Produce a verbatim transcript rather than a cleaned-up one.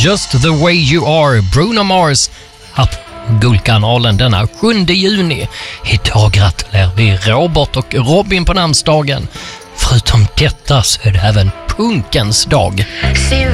Just the way you are, Bruno Mars, här på Guldkanalen denna sjunde juni. Idag gratulerar vi Robert och Robin på namnsdagen. Förutom detta så är det även punkens dag.